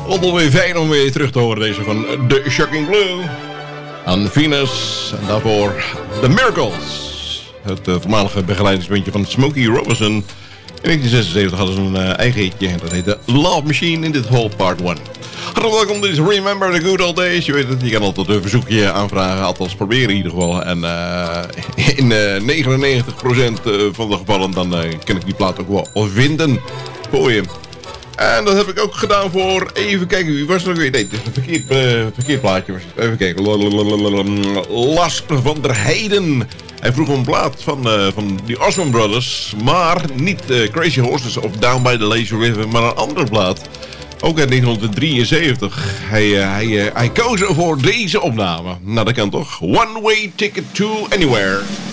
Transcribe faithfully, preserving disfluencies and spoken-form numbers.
Altijd weer fijn om weer terug te horen, deze van The Shocking Blue. Aan Venus en daarvoor The Miracles. Het uh, voormalige begeleidingsbandje van Smokey Robinson. In negentien zesenzeventig hadden ze een uh, eigen hitje en dat heette Love Machine in dit whole part one. Hartelijk welkom, dit is Remember the Good Old Days. Je weet het, je kan altijd een verzoekje aanvragen, althans proberen in ieder geval. En uh, in uh, negenennegentig procent van de gevallen dan uh, kan ik die plaat ook wel vinden voor je. En dat heb ik ook gedaan voor, even kijken, wie was er nog weer? Nee, het is een verkeerd, uh, verkeerd plaatje. Even kijken, Lars van der Heijden. Hij vroeg een plaat van, uh, van die Osmond Brothers, maar niet uh, Crazy Horses of Down by the Lazy River, maar een andere plaat. Ook uit negentien drieënzeventig. Hij, uh, hij, uh, hij koos voor deze opname. Nou, dat kan toch? One Way Ticket to Anywhere.